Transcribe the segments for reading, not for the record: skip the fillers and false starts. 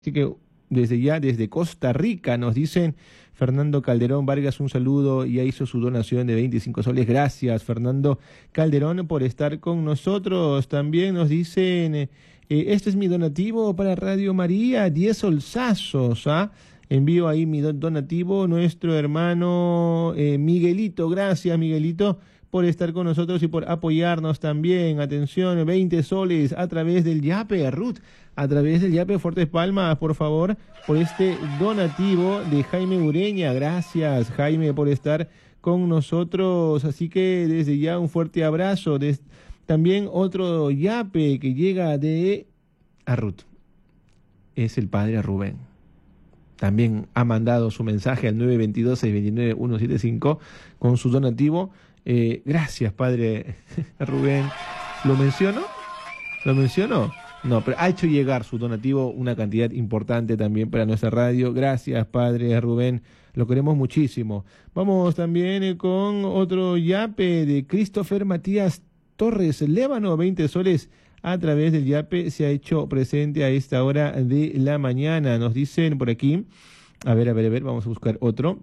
Así que desde Costa Rica, nos dicen Fernando Calderón Vargas, un saludo, ya hizo su donación de 25 soles. Gracias, Fernando Calderón, por estar con nosotros. También nos dicen, este es mi donativo para Radio María, 10 solsazos, ¿ah? Envío ahí mi donativo, nuestro hermano Miguelito. Gracias, Miguelito, por estar con nosotros y por apoyarnos también. Atención, 20 soles a través del Yape, Ruth, a través del Yape. Fuertes palmas, por favor, por este donativo de Jaime Ureña. Gracias, Jaime, por estar con nosotros. Así que desde ya un fuerte abrazo. También otro Yape que llega de Ruth. Es el padre Rubén. También ha mandado su mensaje al 922-629-175 con su donativo. Gracias, padre Rubén. ¿Lo menciono? ¿Lo menciono? No, pero ha hecho llegar su donativo una cantidad importante también para nuestra radio. Gracias, padre Rubén. Lo queremos muchísimo. Vamos también con otro yape de Christopher Matías Torres Lévano, 20 soles. A través del Yape se ha hecho presente a esta hora de la mañana. Nos dicen por aquí, a ver, vamos a buscar otro.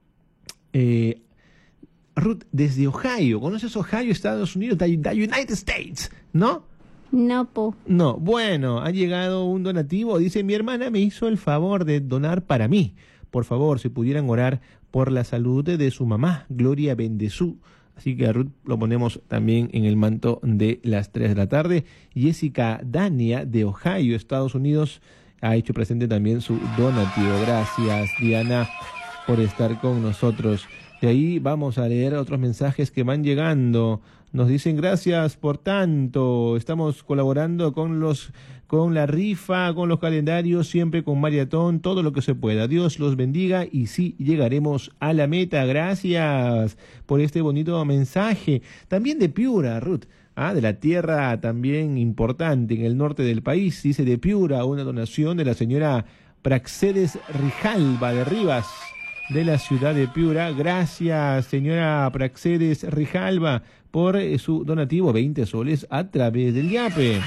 Ruth, desde Ohio, ¿conoces Ohio, Estados Unidos, the United States? ¿No? No, po. No, bueno, ha llegado un donativo. Dice, mi hermana me hizo el favor de donar para mí. Por favor, si pudieran orar por la salud de su mamá, Gloria Bendezú. Así que a Ruth lo ponemos también en el manto de las 3 de la tarde. Jessica Dania, de Ohio, Estados Unidos, ha hecho presente también su donativo. Gracias, Diana, por estar con nosotros. De ahí vamos a leer otros mensajes que van llegando. Nos dicen, gracias por tanto. Estamos colaborando con la rifa, con los calendarios, siempre con maratón, todo lo que se pueda. Dios los bendiga y sí llegaremos a la meta. Gracias por este bonito mensaje. También de Piura, Ruth, de la tierra también importante en el norte del país. Dice de Piura, una donación de la señora Praxedes Rijalba de Rivas, de la ciudad de Piura. Gracias, señora Praxedes Rijalba, por su donativo, 20 soles a través del Yape.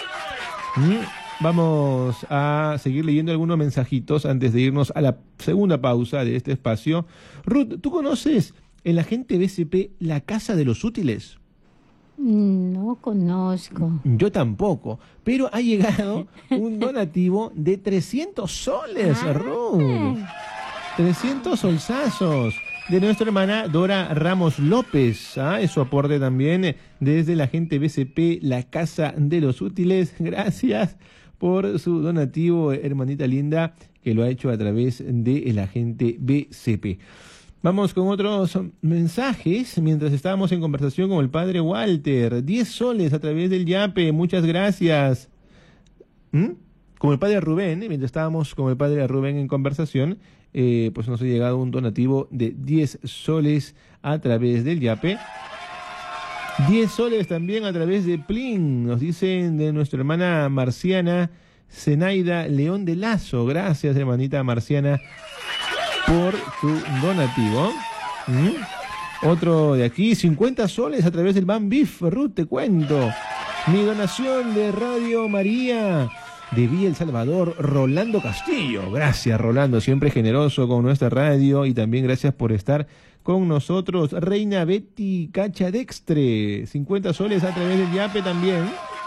Vamos a seguir leyendo algunos mensajitos antes de irnos a la segunda pausa de este espacio. Ruth, ¿tú conoces en la gente BCP la Casa de los Útiles? No conozco. Yo tampoco, pero ha llegado un donativo de 300 soles, Ruth. 300 solsazos de nuestra hermana Dora Ramos López. Es su aporte también desde la gente BCP, la Casa de los Útiles. Gracias por su donativo, hermanita linda, que lo ha hecho a través de la gente BCP. Vamos con otros mensajes mientras estábamos en conversación con el padre Walter. 10 soles a través del Yape. Muchas gracias. Con el padre Rubén, mientras estábamos con el padre Rubén en conversación, pues nos ha llegado un donativo de 10 soles a través del Yape. 10 soles también a través de Plin, nos dicen de nuestra hermana Marciana Zenaida León de Lazo. Gracias, hermanita Marciana, por tu donativo. Otro de aquí, 50 soles a través del Banbif. Ruth, te cuento. Mi donación de Radio María, de Villa El Salvador, Rolando Castillo. Gracias, Rolando, siempre generoso con nuestra radio, y también gracias por estar con nosotros. Reina Betty Cachadextre, 50 soles a través del Yape también.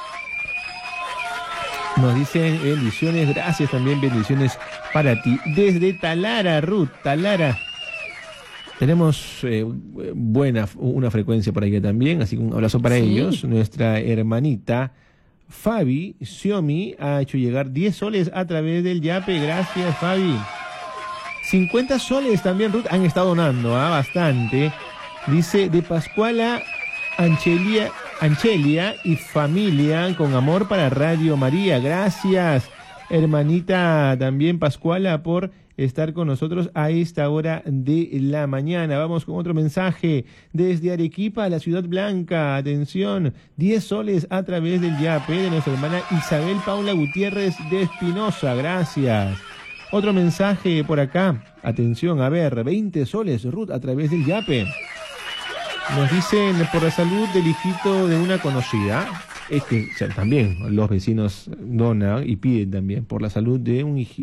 Nos dicen bendiciones, gracias también, bendiciones para ti. Desde Talara, Ruth, Talara. Tenemos una frecuencia por allá también, así que un abrazo para ellos. Nuestra hermanita Fabi Xiomi ha hecho llegar 10 soles a través del Yape. Gracias, Fabi. 50 soles también, Ruth, han estado donando, bastante. Dice, de Pascuala Anchelia y familia, con amor para Radio María. Gracias, hermanita también Pascuala, por estar con nosotros a esta hora de la mañana. Vamos con otro mensaje desde Arequipa a la Ciudad Blanca. Atención, 10 soles a través del Yape de nuestra hermana Isabel Paula Gutiérrez de Espinosa. Gracias. Otro mensaje por acá. Atención, 20 soles, Ruth, a través del Yape. Nos dicen, por la salud del hijito de una conocida. es que o sea, también los vecinos donan y piden también por la salud de un